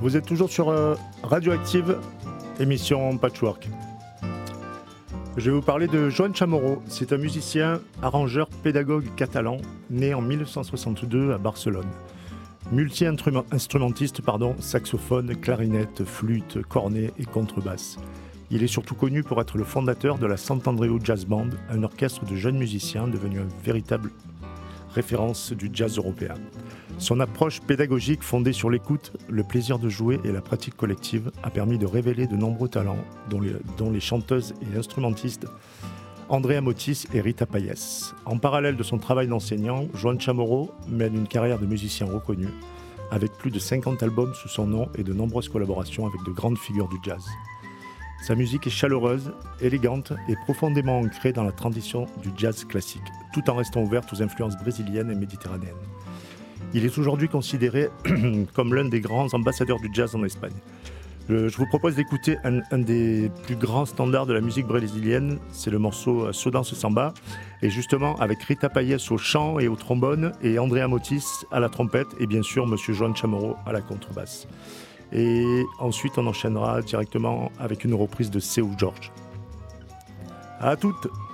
Vous êtes toujours sur Radioactive, émission Patchwork. Je vais vous parler de Joan Chamorro. C'est un musicien, arrangeur, pédagogue catalan, né en 1962 à Barcelone. Multi-instrumentiste, saxophone, clarinette, flûte, cornet et contrebasse. Il est surtout connu pour être le fondateur de la Sant'Andreu Jazz Band, un orchestre de jeunes musiciens devenu une véritable référence du jazz européen. Son approche pédagogique fondée sur l'écoute, le plaisir de jouer et la pratique collective a permis de révéler de nombreux talents, dont les chanteuses et instrumentistes Andrea Motis et Rita Payés. En parallèle de son travail d'enseignant, Joan Chamorro mène une carrière de musicien reconnu, avec plus de 50 albums sous son nom et de nombreuses collaborations avec de grandes figures du jazz. Sa musique est chaleureuse, élégante et profondément ancrée dans la tradition du jazz classique, tout en restant ouverte aux influences brésiliennes et méditerranéennes. Il est aujourd'hui considéré comme l'un des grands ambassadeurs du jazz en Espagne. Je vous propose d'écouter un des plus grands standards de la musique brésilienne, c'est le morceau Só Danço Samba, et justement avec Rita Payés au chant et au trombone, et Andrea Motis à la trompette, et bien sûr Monsieur Joan Chamorro à la contrebasse. Et ensuite on enchaînera directement avec une reprise de Seu Jorge. À toutes!